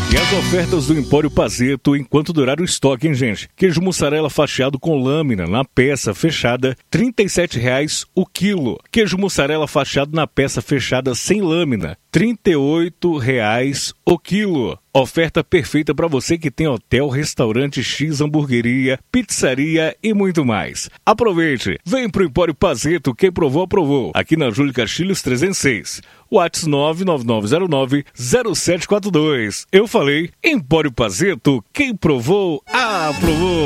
E as ofertas do Empório Pazeto enquanto durar o estoque, hein, gente? Queijo mussarela fatiado com lâmina na peça fechada, R$ 37,00 o quilo. Queijo mussarela fatiado na peça fechada sem lâmina, R$ 38,00 o quilo. Oferta perfeita para você que tem hotel, restaurante, X, hamburgueria, pizzaria e muito mais. Aproveite! Vem pro Empório Pazeto, quem provou, aprovou. Aqui na Júlio Castilhos 306. WhatsApp 99909-0742. Eu falei, Empório Pazeto, quem provou, aprovou.